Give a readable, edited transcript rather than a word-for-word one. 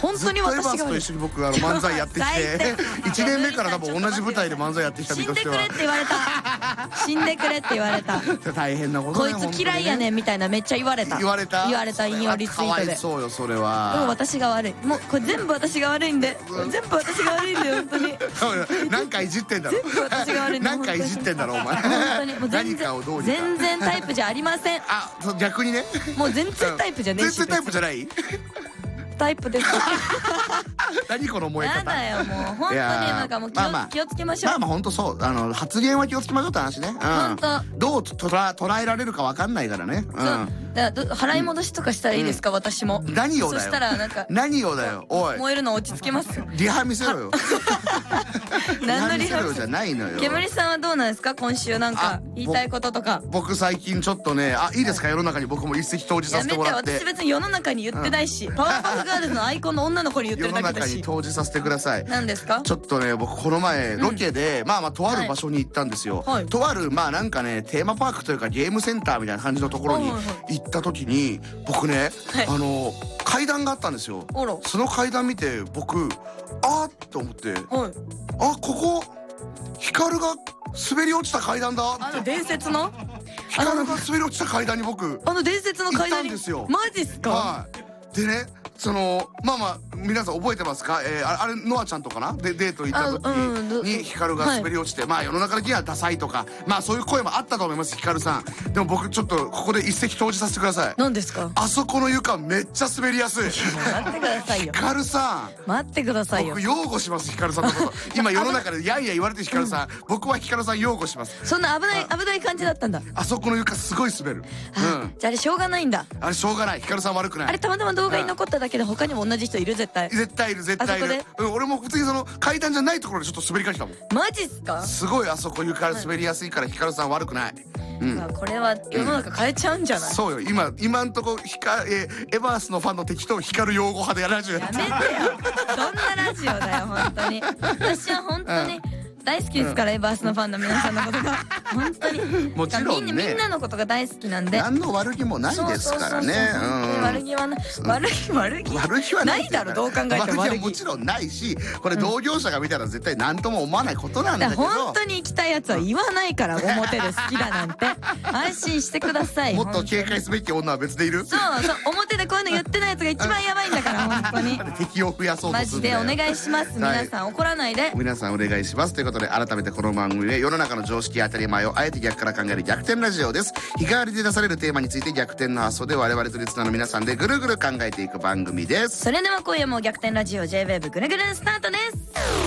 本当に私がずっとエバースと一緒に僕漫才やってきて1年目から多分同じ舞台で漫才やってきた身死んでとしてはくれって言われた。死んでくれって言われた。 大変なことこね。 いつ嫌いやねんみたいなめっちゃ言われた。 言われた引用リツイートで。 かわいそうよそれでもは。 私が悪い。もうこれ全部私が悪いんで。全部私が悪いんで本当に。 何かいじってんだろ。 全部私が悪いんで。 何かいじってんだろお前。 本当にもう何かをどうにか。 全然タイプじゃありません。 あ、逆にね。 もう全然タイプじゃねえし。 全然タイプじゃない。 タイプです。 何この燃え方。 やだよもう本当になんかもう気をつけましょう。 まあ本当そう発言は気をつけましょうって話ね。 本当。 どう捉えられるかわかんないからね。 払い戻しとかしたらいいですか私も。 何をだよ。 そしたらなんか何をだよ。おい。 燃えるの落ち着けます。 リハ見せろよ。 何のリハじゃないのよ。 煙さんはどうなんですか今週なんか言いたいこととか。 僕最近ちょっとねいいですか世の中に僕も一石投じさせてもらって。 やめて私別に世の中に言ってないしパワーパフガールズのアイコンの女の子に言ってるだけだし。 世の中に投じさせてください。 何ですか。 ちょっとね僕この前ロケでとある場所に行ったんですよ。とあるなんかねテーマパークというかゲームセンターみたいな感じのところに行った時に僕ね階段があったんですよ。その階段見て僕あーって思って、あここ光が滑り落ちた階段だって。 伝説の光が滑り落ちた階段に僕伝説の階段に行ったんですよ。 マジっすか。 はいでね皆さん覚えてますか。あれノアちゃんとかなでデート行った時に光が滑り落ちて世の中的にはダサいとかそういう声もあったと思います光さん。でも僕ちょっとここで一石投じさせてください。 何ですか。 あそこの床めっちゃ滑りやすい。 待ってくださいよ光さん。 待ってくださいよ。 僕擁護します光さんのこと。今世の中でやんや言われてる光さん僕は光さん擁護します。 そんな危ない感じだったんだ。 あそこの床すごい滑る。 じゃああれしょうがないんだ。 あれしょうがない。光さん悪くない。 あれたまたま動画に残っただけで他にも同じ人いる。絶対いる絶対いる。俺も普通に階段じゃないところでちょっと滑りかけたもん。 マジっすか。 すごいあそこ床滑りやすいから光さん悪くない。 これは世の中変えちゃうんじゃない。 そうよ今んとこエバースのファンの敵と光る擁護派でラジオやってる。 やめてよどんなラジオだよ本当に。私は本当に大好きですからエバースのファンの皆さんのことが本当にもちろんねみんなのことが大好きなんで何の悪気もないですからね。 悪気はない。悪気はないだろどう考えても。 悪気はもちろんないしこれ同業者が見たら絶対何とも思わないことなんだけど本当に行きたいやつは言わないから表で好きだなんて安心してください。 もっと警戒すべき女は別でいる。 そう表でこういうの言ってないやつが一番やばいんだから本当に。 敵を増やそうとするんだよ。 マジでお願いします皆さん怒らないで。 皆さんお願いしますということで改めてこの番組で世の中の常識や当たり前をあえて逆から考える逆転ラジオです。日替わりで出されるテーマについて逆転の発想で我々とリスナーの皆さんでぐるぐる考えていく番組です。 それでは今夜も逆転ラジオ J-WAVE ぐるぐるスタートです。